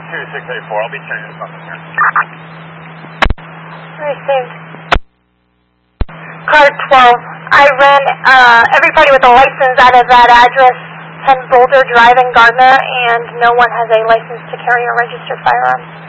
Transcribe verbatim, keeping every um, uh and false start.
two six eight four. I'll be changing something here. Received. Card twelve. I ran uh, everybody with a license out of that address, ten Boulder Drive in Gardner, and no one has a license to carry a registered firearm.